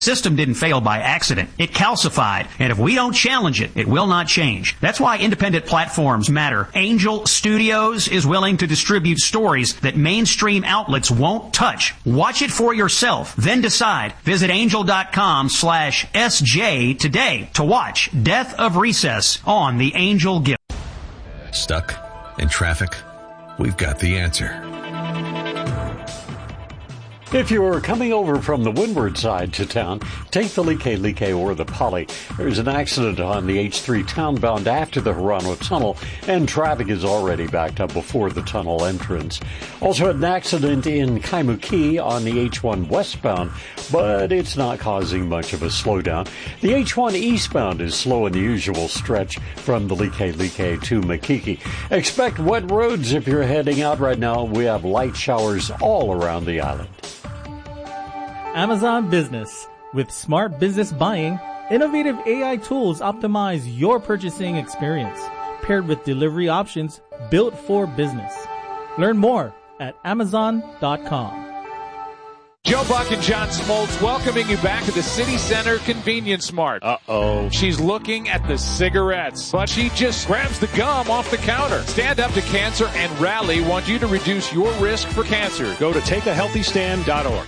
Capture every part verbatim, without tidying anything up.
System didn't fail by accident. It calcified. And if we don't challenge it, it will not change. That's why independent platforms matter. Angel Studios is willing to distribute stories that mainstream outlets won't touch. Watch it for yourself. Then decide. Visit angel.com slash SJ today to watch Death of Recess on the Angel Guild. Stuck in traffic? We've got the answer. If you're coming over from the windward side to town, take the Leke-Leke or the Poly. There's an accident on the H three townbound after the Hirano Tunnel, and traffic is already backed up before the tunnel entrance. Also an accident in Kaimuki on the H one westbound, but it's not causing much of a slowdown. The H one eastbound is slow in the usual stretch from the Leke-Leke to Makiki. Expect wet roads if you're heading out right now. We have light showers all around the island. Amazon Business. With smart business buying, innovative A I tools optimize your purchasing experience, paired with delivery options built for business. Learn more at amazon dot com. Joe Buck and John Smoltz welcoming you back to the City Center Convenience Mart. Uh-oh. She's looking at the cigarettes, but she just grabs the gum off the counter. Stand Up to Cancer and Rally want you to reduce your risk for cancer. Go to take a healthy stand dot org.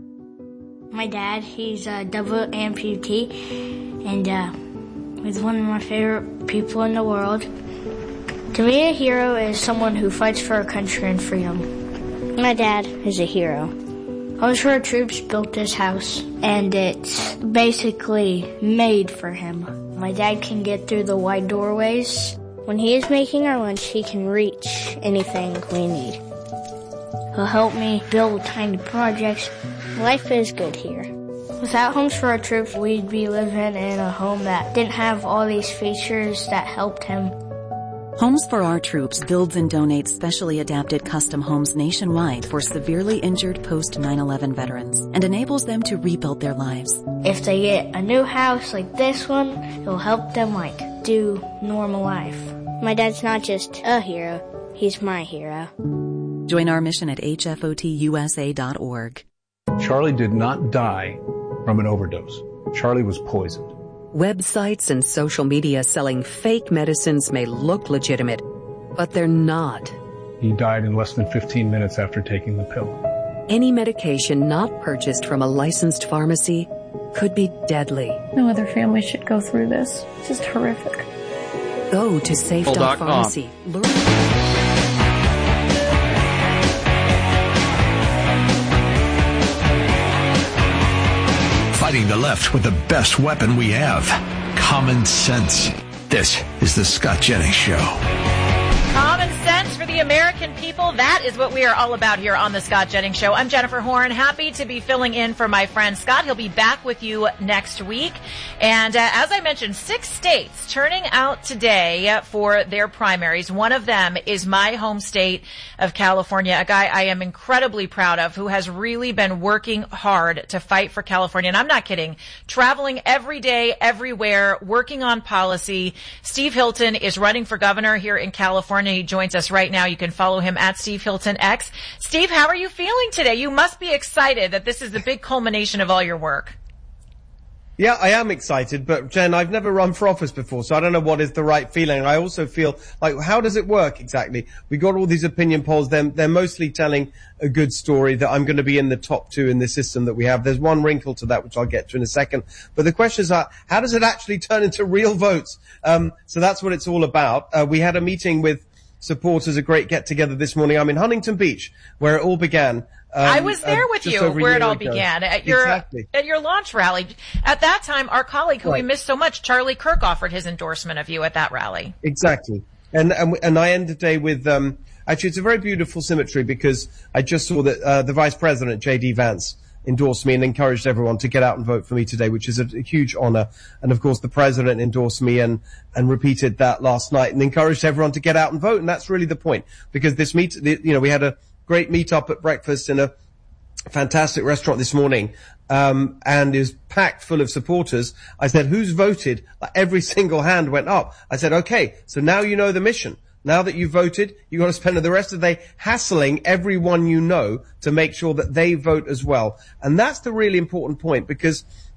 My dad, he's a double amputee, and uh, he's one of my favorite people in the world. To me, a hero is someone who fights for our country and freedom. My dad is a hero. Homes for Our Troops built this house, and it's basically made for him. My dad can get through the wide doorways. When he is making our lunch, he can reach anything we need. He'll help me build tiny projects. Life is good here. Without Homes for Our Troops, we'd be living in a home that didn't have all these features that helped him. Homes for Our Troops builds and donates specially adapted custom homes nationwide for severely injured post nine eleven veterans and enables them to rebuild their lives. If they get a new house like this one, it'll help them, like, do normal life. My dad's not just a hero, he's my hero. Join our mission at H F O T U S A dot org. Charlie did not die from an overdose. Charlie was poisoned. Websites and social media selling fake medicines may look legitimate, but they're not. He died in less than fifteen minutes after taking the pill. Any medication not purchased from a licensed pharmacy could be deadly. No other family should go through this. It's just horrific. Go to safe dot pharmacy. Learn. Fighting the left with the best weapon we have, common sense. This is the Scott Jennings Show. Common sense for the American people. That is what we are all about here on the Scott Jennings Show. I'm Jennifer Horn, happy to be filling in for my friend Scott. He'll be back with you next week. And uh, as I mentioned, six states turning out today for their primaries. One of them is my home state of California, a guy I am incredibly proud of who has really been working hard to fight for California. And I'm not kidding. Traveling every day, everywhere, working on policy. Steve Hilton is running for governor here in California. He joins us right now. You can follow him at Steve Hilton X. Steve, how are you feeling today? You must be excited that this is the big culmination of all your work. Yeah, I am excited, but Jen, I've never run for office before, so I don't know what is the right feeling. I also feel like, how does it work exactly? We got all these opinion polls. They're, they're mostly telling a good story that I'm going to be in the top two in the system that we have. There's one wrinkle to that, which I'll get to in a second. But the question is, uh, how does it actually turn into real votes? Um, so that's what it's all about. Uh, we had a meeting with supporters, a great get-together this morning. I'm in Huntington Beach, where it all began. Um, I was there with uh, you where it all ago. began at your exactly. at your launch rally. At that time, our colleague who right. we missed so much, Charlie Kirk, offered his endorsement of you at that rally. Exactly. And and, and I end the day with um actually it's a very beautiful symmetry because I just saw that uh, the Vice President J D Vance endorsed me and encouraged everyone to get out and vote for me today, which is a, a huge honor. And of course, the President endorsed me and and repeated that last night and encouraged everyone to get out and vote. And that's really the point, because this meet, the, you know, we had a great meet up at breakfast in a fantastic restaurant this morning, um, and is packed full of supporters. I said, who's voted? Like, every single hand went up. I said, okay, so now you know the mission. Now that you've voted, you've got to spend the rest of the day hassling everyone you know to make sure that they vote as well. And that's the really important point, because